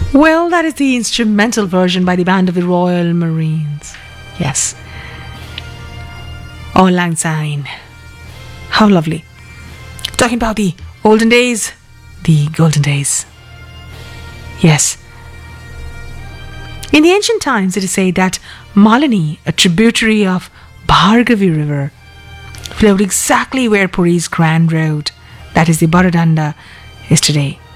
Well, that is the instrumental version by the band of the Royal Marines. Yes. Auld Lang Syne. How lovely. Talking about the olden days, the golden days. Yes. In the ancient times, it is said that Malini, a tributary of Bhargavi River, flowed exactly where Puri's Grand Road, that is the Baradanda, is today.